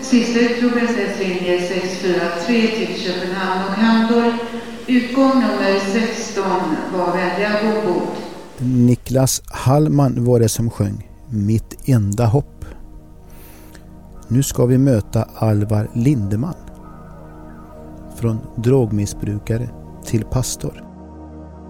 Sista utropslinje 643 till Köpenhamn och Hamburg. Utgång nummer 16 var vänliga ombord. Niklas Hallman var det som sjöng Mitt enda hopp. Nu ska vi möta Alvar Lindeman. Från drogmissbrukare till pastor.